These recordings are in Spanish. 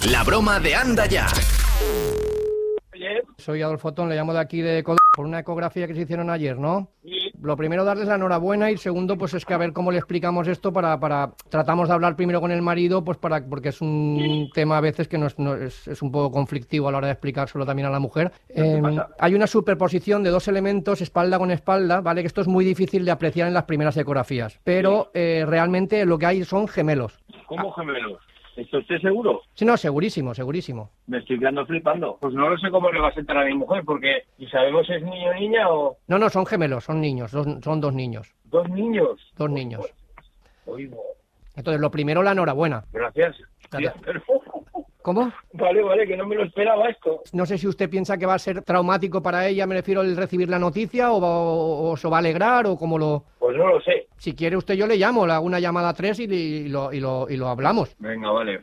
La broma de Anda Ya. Soy Adolfo Otón, le llamo de aquí de Cod... por una ecografía que se hicieron ayer, ¿no? Sí. Lo primero, darles la enhorabuena, y segundo, pues es que a ver cómo le explicamos esto tratamos de hablar primero con el marido, pues porque es un tema a veces que es un poco conflictivo a la hora de explicárselo también a la mujer. Hay una superposición de dos elementos, espalda con espalda, ¿vale? Que esto es muy difícil de apreciar en las primeras ecografías, pero realmente lo que hay son gemelos. ¿Cómo gemelos? ¿Está usted seguro? Sí, no, segurísimo, segurísimo. Me estoy quedando flipando. Pues no lo sé cómo le va a sentar a mi mujer, porque ¿y sabemos si es niño o niña o...? No, son gemelos, son niños, son dos niños. ¿Dos niños? Dos niños. Oigo. Entonces, lo primero, la enhorabuena. Gracias. Gracias. Sí, pero... ¿Cómo? Vale, que no me lo esperaba esto. No sé si usted piensa que va a ser traumático para ella, me refiero, el recibir la noticia, o se va a alegrar, o cómo lo... Pues no lo sé. Si quiere usted, yo le llamo, le hago una llamada a 3 y lo hablamos. Venga, vale.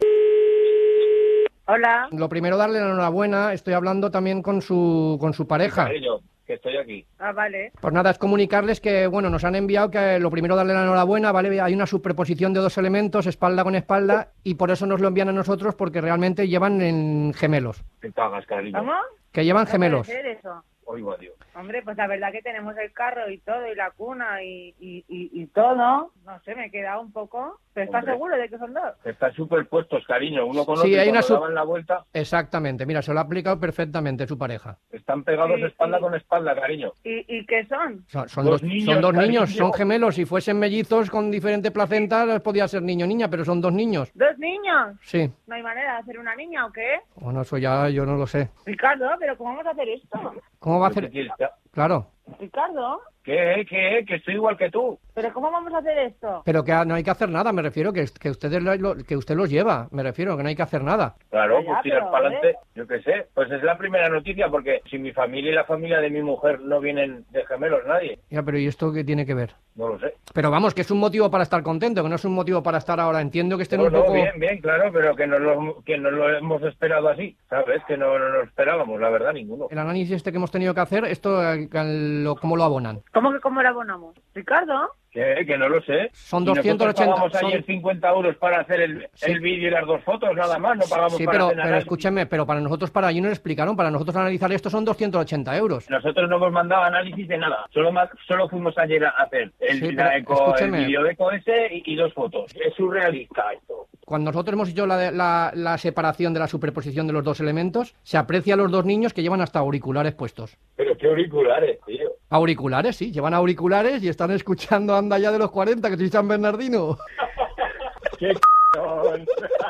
Hola. Lo primero, darle la enhorabuena. Estoy hablando también con su pareja. Cariño, que estoy aquí. Ah, vale. Pues nada, es comunicarles que, bueno, nos han enviado que lo primero, darle la enhorabuena, ¿vale? Hay una superposición de dos elementos, espalda con espalda, y por eso nos lo envían a nosotros, porque realmente llevan en gemelos. Te cagas, cariño. ¿Cómo? Que llevan ¿No gemelos. puede ser eso? Oigo, adiós. Hombre, pues la verdad que tenemos el carro y todo, y la cuna y todo. No sé, me he quedado un poco... ¿Pero estás Hombre. seguro de que son dos? Están superpuestos, cariño. Uno con Sí, otro, hay y una cuando daban la vuelta, Exactamente, mira, se lo ha aplicado perfectamente su pareja. están pegados Sí, espalda sí. con espalda, cariño. ¿Y qué son? Son Dos dos niños, son dos cariño. niños, son gemelos. Si fuesen mellizos con diferente placenta, podía ser niño o niña, pero son dos niños. ¿Dos niños? Sí. ¿No hay manera de hacer una niña o qué? Bueno, eso ya yo no lo sé. Ricardo, ¿pero cómo vamos a hacer esto? ¿Cómo va a ¿Qué hacer? quieres? Claro. Ricardo, ¿Qué? Que estoy igual que tú. ¿pero cómo vamos a hacer esto? Pero que no hay que hacer nada, me refiero, que ustedes que usted los lleva, me refiero, que no hay que hacer nada. Claro, Ya, pues tiras pero, para adelante. Yo qué sé. Pues es la primera noticia, porque si mi familia y la familia de mi mujer no vienen de gemelos, nadie. Ya, pero ¿y esto qué tiene que ver? No lo sé. Pero vamos, que es un motivo para estar contento, que no es un motivo para estar ahora. Entiendo que estén un No, poco... bien, claro, pero que no lo hemos esperado así, ¿sabes? Que no lo esperábamos, la verdad, ninguno. El análisis este que hemos tenido que hacer, esto, ¿cómo lo abonan? ¿Cómo que cómo lo abonamos? Ricardo, Que no lo sé. Son Y nosotros 280, pagamos son- ayer 50 euros para hacer Sí. el vídeo y las dos fotos, nada más, no pagamos Sí, para pero hacer análisis. escúcheme, pero para nosotros, allí no le explicaron, para nosotros analizar esto son 280 euros. Nosotros no hemos mandado análisis de nada. Solo fuimos ayer a hacer Sí, el pero escúcheme. vídeo de eco ese y dos fotos. Es surrealista esto. Cuando nosotros hemos hecho la separación de la superposición de los dos elementos, se aprecia a los dos niños que llevan hasta auriculares puestos. Pero qué auriculares, tío. Auriculares, sí, llevan auriculares y están escuchando Anda Ya de los 40, que soy San Bernardino. ¡Qué c******!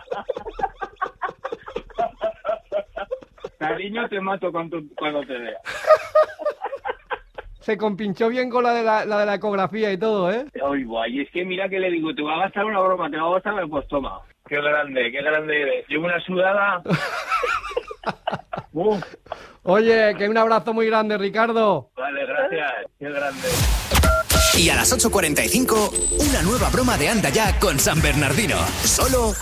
Cariño, te mato cuando te vea. Se compinchó bien con la de la ecografía y todo, ¿eh? Ay, guay, es que mira que le digo, te va a gastar una broma, te va a gastar, pues toma. Qué grande eres. Llevo una sudada. Oye, que un abrazo muy grande, Ricardo. Vale, gracias. Qué grande. Y a las 8:45, una nueva broma de Anda Ya con San Bernardino. Solo